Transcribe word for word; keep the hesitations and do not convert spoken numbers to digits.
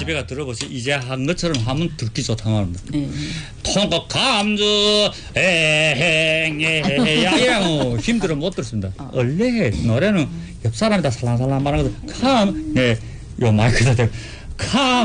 집에 가 들어보시 이제 한 것처럼 하면 듣기 좋다 말입니다. 네. 통곡 감주 에행에야 이러면 힘들어 못 듣습니다. 어. 원래 노래는 옆 사람이 다 살랑살랑 말하거든. 감, 네, 요 마이크다 대고 감.